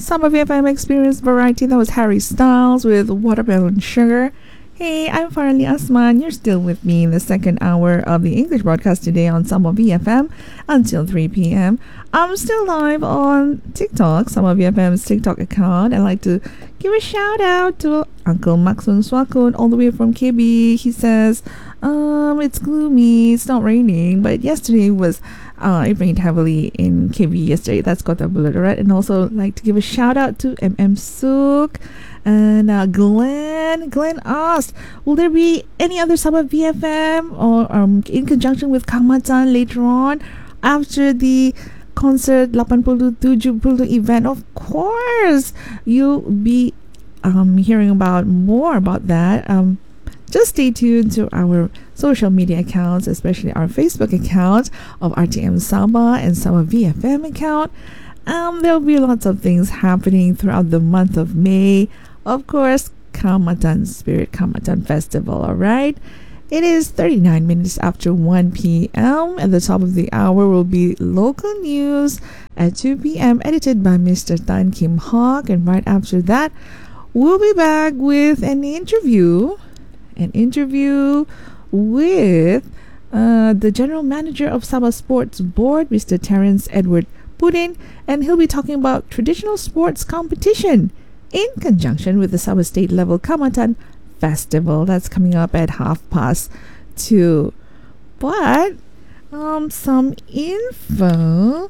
Summer VFM Experience Variety. That was Harry Styles with Watermelon Sugar. Hey, I'm Farali Asman. You're still with me in the second hour of the English broadcast today on Summer VFM until 3 p.m. I'm still live on TikTok, Summer VFM's TikTok account. I'd like to give a shout out to Uncle Maxun Swakun all the way from KB. He says, it's gloomy, it's not raining, but yesterday was it rained heavily in KB yesterday. That's Kota Bulurat. And also like to give a shout out to Sook and Glenn asked, will there be any other Summer VFM or in conjunction with Kang Matan later on after the concert 80-70 event? Of course, you'll be hearing about more about that. Just stay tuned to our social media accounts, especially our Facebook account of RTM Sabah and Summer VFM account. There'll be lots of things happening throughout the month of May. Of course, Kamatan Spirit Kamatan Festival, alright? It is 39 minutes after 1 p.m. At the top of the hour will be local news at 2 p.m. edited by Mr. Tan Kim Hawk. And right after that, we'll be back with an interview with the General Manager of Sabah Sports Board, Mr. Terence Edward Pudin, and he'll be talking about traditional sports competition in conjunction with the Sabah State Level Kamatan Festival. That's coming up at 2:30. But some info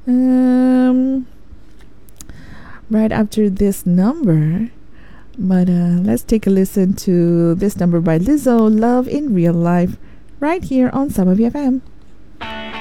right after this number. But let's take a listen to this number by Lizzo, Love in Real Life, right here on Summer VFM.